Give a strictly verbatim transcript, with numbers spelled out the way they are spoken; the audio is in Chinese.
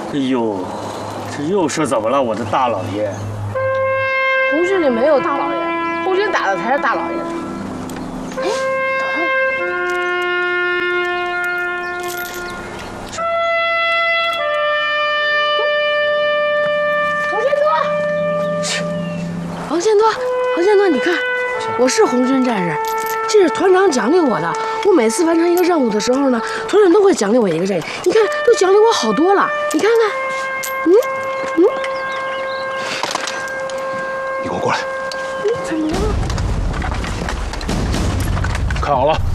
哎呦，这又是怎么了，我的大老爷？ 红军里没有大老爷，红军打的才是大老爷。哎，等等。王建多，王建多，王建多，你看，我是红军战士，这是团长奖励我的。我每次完成一个任务的时候呢，团长都会奖励我一个这个。你看，都奖励我好多了。你看看，嗯嗯。 你给我过来。 怎么了？ 看好了。